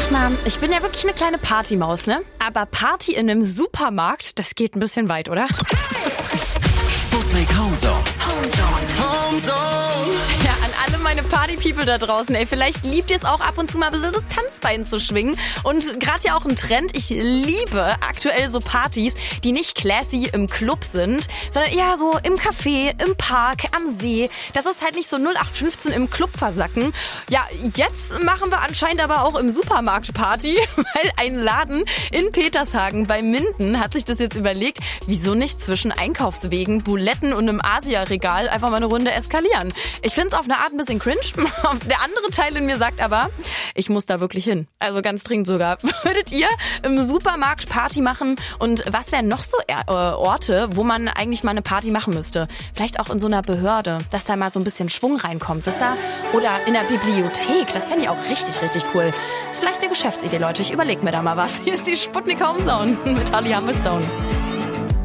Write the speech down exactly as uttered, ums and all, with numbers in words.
Sag mal, ich bin ja wirklich eine kleine Partymaus, ne? Aber Party in einem Supermarkt, das geht ein bisschen weit, oder? Sputnik Homezone. Homezone. Homezone. Ja, an alle meine Party-People da draußen, ey, vielleicht liebt ihr es auch ab und zu mal ein bisschen das Tanzbein zu schwingen. Und gerade ja auch im Trend, ich liebe aktuell so Partys, die nicht classy im Club sind, sondern eher so im Café, im Park, am See. Das ist halt nicht so null acht fünfzehn im Club versacken. Ja, jetzt machen wir anscheinend aber auch im Supermarkt Party, weil ein Laden in Petershagen bei Minden hat sich das jetzt überlegt, wieso nicht zwischen Einkaufswegen, Buletten und einem Asia-Regal einfach mal eine Runde eskalieren. Ich finde es auf eine Art ein bisschen cringe. Der andere Teil in mir sagt aber, ich muss da wirklich hin. Also ganz dringend sogar. Würdet ihr im Supermarkt Party machen? Und was wären noch so äh, Orte, wo man eigentlich mal eine Party machen müsste? Vielleicht auch in so einer Behörde, dass da mal so ein bisschen Schwung reinkommt, wisst ihr? Oder in der Bibliothek. Das fände ich auch richtig, richtig cool. Ist vielleicht eine Geschäftsidee, Leute. Ich überlege mir da mal was. Hier ist die Sputnik Homezone mit Holly Humberstone.